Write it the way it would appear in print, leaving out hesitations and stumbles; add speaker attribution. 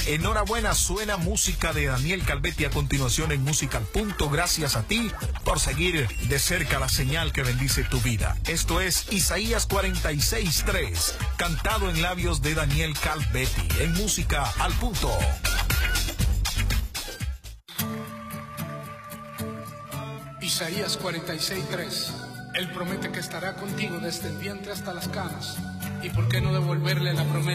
Speaker 1: Enhorabuena, suena música de Daniel Calvetti a continuación en Música al Punto. Gracias a ti por seguir de cerca la señal que bendice tu vida. Esto es Isaías 46:3, cantado en labios de Daniel Calvetti en Música al Punto.
Speaker 2: Isaías 46:3. Él promete que estará contigo desde el vientre hasta las canas. ¿Y por qué no devolverle la promesa?